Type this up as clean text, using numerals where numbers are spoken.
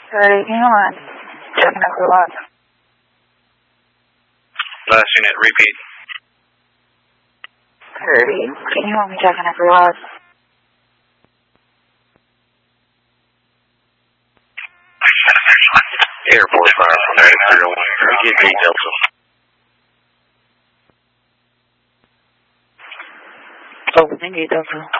Can you hold on? Checking out for loss. Last unit, repeat. 30. Can you hold me checking out for loss? Airport 59301, get Big Delta. Oh, thank you, Delta.